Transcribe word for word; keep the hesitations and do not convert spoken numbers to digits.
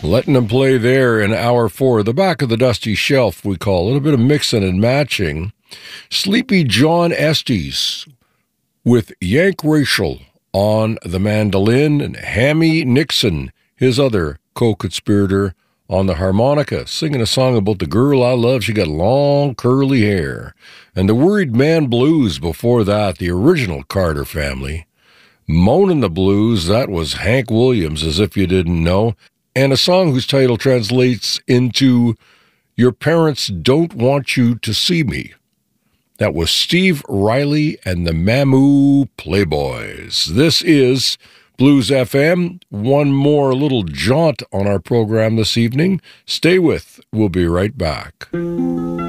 Letting them play there in hour four. The back of the dusty shelf, we call. A little bit of mixing and matching. Sleepy John Estes with Yank Rachel on the mandolin, and Hammy Nixon, his other co-conspirator, on the harmonica, singing a song about the girl I love. She got long, curly hair. And the Worried Man Blues before that, the original Carter family. Moanin' the Blues, that was Hank Williams, as if you didn't know. And a song whose title translates into Your Parents Don't Want You to See Me. That was Steve Riley and the Mamu Playboys. This is Blues F M. One more little jaunt on our program this evening. Stay with. We'll be right back.